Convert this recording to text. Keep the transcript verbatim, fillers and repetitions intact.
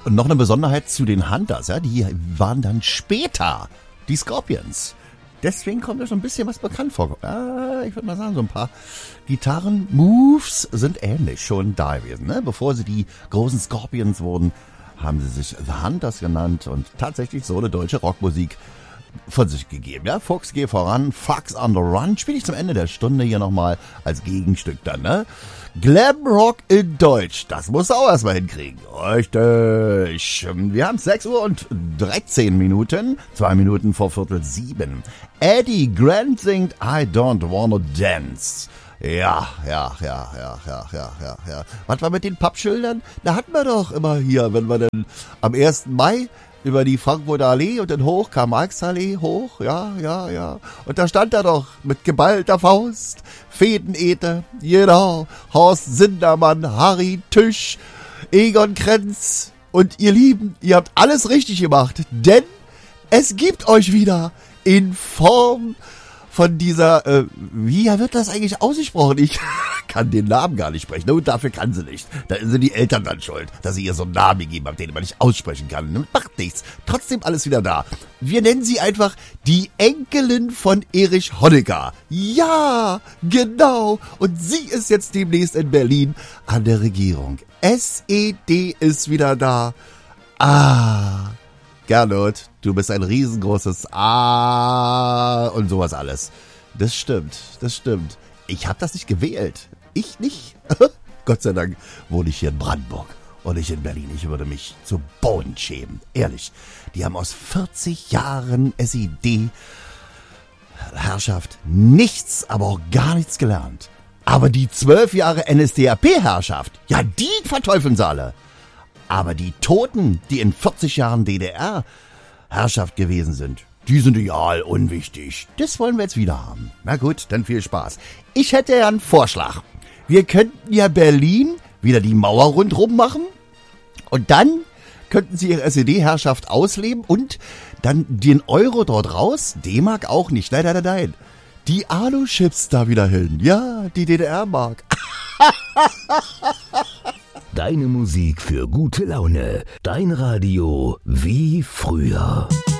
Und noch eine Besonderheit zu den Hunters, ja, die waren dann später die Scorpions. Deswegen kommt mir schon ein bisschen was bekannt vor. Äh, ich würde mal sagen, so ein paar Gitarren-Moves sind ähnlich schon da gewesen. Ne? Bevor sie die großen Scorpions wurden, haben sie sich The Hunters genannt und tatsächlich so eine deutsche Rockmusik von sich gegeben. Ja, Fuchs, geh voran, Fox on the Run, spiele ich zum Ende der Stunde hier nochmal als Gegenstück dann, ne? Glamrock in Deutsch, das musst du auch erstmal hinkriegen. Richtig. Wir haben sechs Uhr und dreizehn Minuten, zwei Minuten vor Viertel sieben. Eddie Grant singt I Don't Wanna Dance. Ja, ja, ja, ja, ja, ja, ja, ja. Was war mit den Pappschildern? Da hatten wir doch immer hier, wenn wir dann am ersten Mai über die Frankfurter Allee und dann hoch, Karl-Marx-Allee hoch, ja, ja, ja. Und da stand er doch mit geballter Faust, Fädenete, genau, Horst Sindermann, Harry Tüsch, Egon Krenz und ihr Lieben, ihr habt alles richtig gemacht, denn es gibt euch wieder in Form von dieser, äh, wie wird das eigentlich ausgesprochen? Ich kann den Namen gar nicht sprechen. Und dafür kann sie nicht. Da sind die Eltern dann schuld, dass sie ihr so einen Namen gegeben haben, den man nicht aussprechen kann. Macht nichts. Trotzdem alles wieder da. Wir nennen sie einfach die Enkelin von Erich Honecker. Ja, genau. Und sie ist jetzt demnächst in Berlin an der Regierung. S E D ist wieder da. Ah, Gernot, du bist ein riesengroßes Ah und sowas alles. Das stimmt, das stimmt. Ich habe das nicht gewählt. Ich nicht. Gott sei Dank wohne ich hier in Brandenburg und nicht in Berlin. Ich würde mich zu Boden schämen. Ehrlich, die haben aus vierzig Jahren S E D-Herrschaft nichts, aber auch gar nichts gelernt. Aber die zwölf Jahre N S D A P-Herrschaft, ja, die verteufeln sie alle. Aber die Toten, die in vierzig Jahren D D R-Herrschaft gewesen sind, die sind real unwichtig. Das wollen wir jetzt wieder haben. Na gut, dann viel Spaß. Ich hätte ja einen Vorschlag. Wir könnten ja Berlin wieder die Mauer rundherum machen und dann könnten sie ihre S E D-Herrschaft ausleben und dann den Euro dort raus, D-Mark auch nicht. Nein, nein, nein, nein. Die Alu-Chips da wieder hin. Ja, die D D R-Mark. Deine Musik für gute Laune. Dein Radio wie früher.